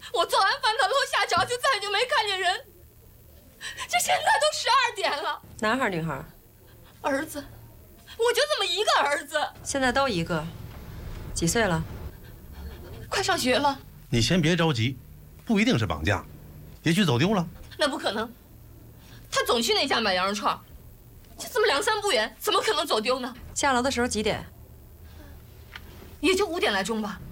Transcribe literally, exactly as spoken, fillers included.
我做完饭到楼下找，就再也就没看见人。这现在都十二点了。 男孩女孩？ 儿子，我就这么一个儿子。 现在都一个，几岁了？ 快上学了。 你先别着急，不一定是绑架，也许走丢了。 那不可能，他总去那家买羊肉串，就这么两三步远，怎么可能走丢呢？ 下楼的时候几点？ 也就五点来钟吧。